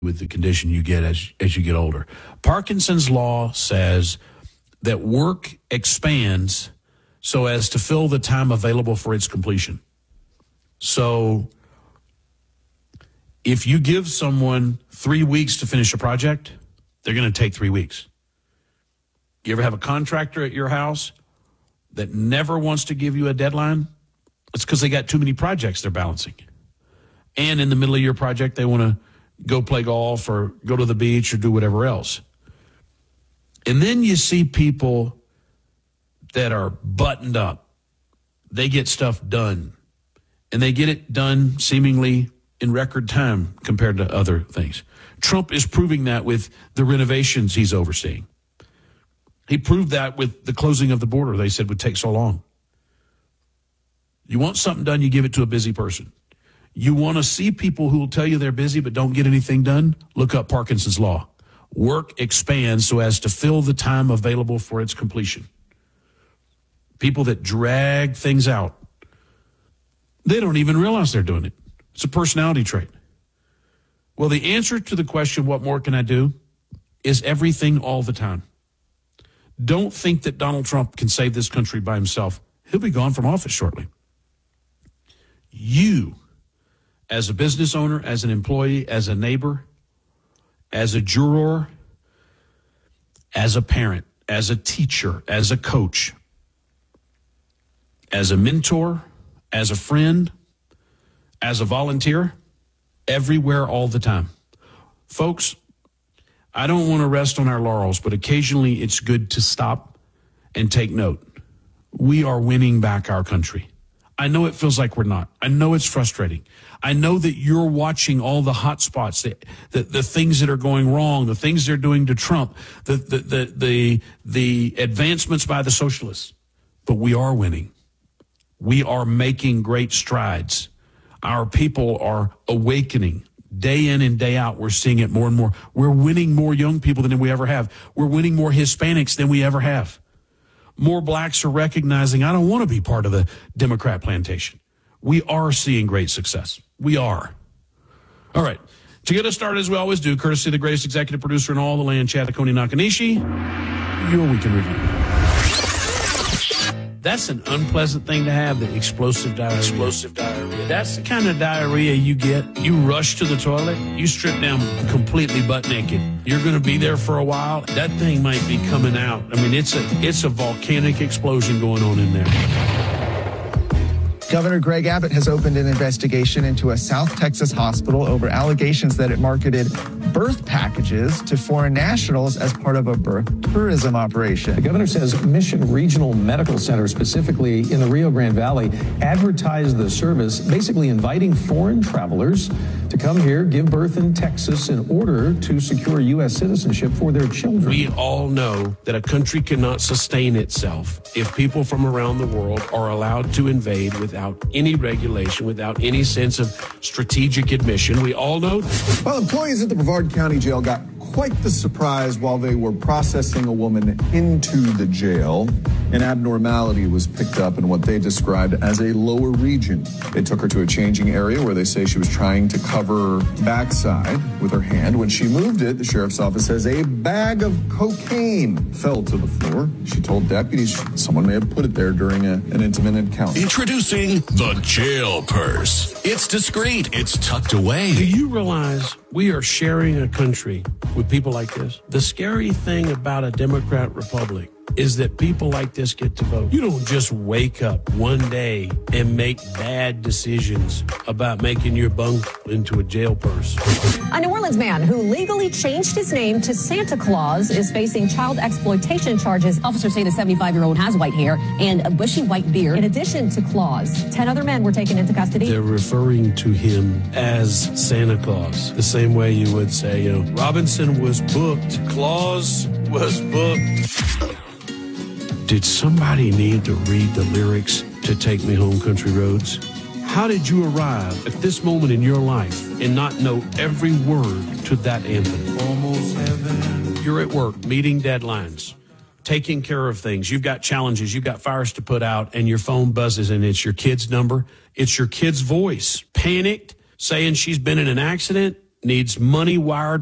with the condition you get as you get older. Parkinson's law says that work expands so as to fill the time available for its completion. So if you give someone 3 weeks to finish a project, they're going to take 3 weeks. You ever have a contractor at your house that never wants to give you a deadline? It's because they got too many projects they're balancing. And in the middle of your project, they want to go play golf or go to the beach or do whatever else. And then you see people that are buttoned up. They get stuff done. And they get it done seemingly in record time compared to other things. Trump is proving that with the renovations he's overseeing. He proved that with the closing of the border they said would take so long. You want something done, you give it to a busy person. You want to see people who will tell you they're busy but don't get anything done? Look up Parkinson's law. Work expands so as to fill the time available for its completion. People that drag things out, they don't even realize they're doing it. It's a personality trait. Well, the answer to the question, what more can I do, is everything all the time. Don't think that Donald Trump can save this country by himself. He'll be gone from office shortly. You, as a business owner, as an employee, as a neighbor, as a juror, as a parent, as a teacher, as a coach, as a mentor, as a friend, as a volunteer, everywhere, all the time. Folks, I don't want to rest on our laurels, but occasionally it's good to stop and take note. We are winning back our country. I know it feels like we're not. I know it's frustrating. I know that you're watching all the hot spots, the things that are going wrong, the things they're doing to Trump, the advancements by the socialists. But we are winning. We are making great strides. Our people are awakening. Day in and day out, we're seeing it more and more. We're winning more young people than we ever have. We're winning more Hispanics than we ever have. More blacks are recognizing, I don't want to be part of the Democrat plantation. We are seeing great success. We are. All right. To get us started, as we always do, courtesy of the greatest executive producer in all the land, Chad Oconee Nakanishi, your weekend review. That's an unpleasant thing to have, the explosive diarrhea. Explosive diarrhea. That's the kind of diarrhea you get. You rush to the toilet, you strip down completely butt naked. You're going to be there for a while. That thing might be coming out. I mean, it's a volcanic explosion going on in there. Governor Greg Abbott has opened an investigation into a South Texas hospital over allegations that it marketed birth packages to foreign nationals as part of a birth tourism operation. The governor says Mission Regional Medical Center, specifically in the Rio Grande Valley, advertised the service, basically inviting foreign travelers to come here, give birth in Texas in order to secure U.S. citizenship for their children. We all know that a country cannot sustain itself if people from around the world are allowed to invade without any regulation, without any sense of strategic admission. We all know that. Well, employees at the Brevard County Jail got quite the surprise while they were processing a woman into the jail. An abnormality was picked up in what they described as a lower region. They took her to a changing area where they say she was trying to cover her backside with her hand. When she moved it, the sheriff's office says a bag of cocaine fell to the floor. She told deputies someone may have put it there during an intimate encounter. Introducing the jail purse. It's discreet. It's tucked away. Do you realize we are sharing a country with people like this? The scary thing about a Democrat republic is that people like this get to vote. You don't just wake up one day and make bad decisions about making your bunk into a jail purse. A New Orleans man who legally changed his name to Santa Claus is facing child exploitation charges. Officers say the 75-year-old has white hair and a bushy white beard. In addition to Claus, 10 other men were taken into custody. They're referring to him as Santa Claus, the same way you would say, Robinson was booked, Claus was booked. Did somebody need to read the lyrics to Take Me Home Country Roads? How did you arrive at this moment in your life and not know every word to that anthem? Almost heaven. You're at work, meeting deadlines, taking care of things. You've got challenges, you've got fires to put out, and your phone buzzes, and it's your kid's number. It's your kid's voice, panicked, saying she's been in an accident. needs money wired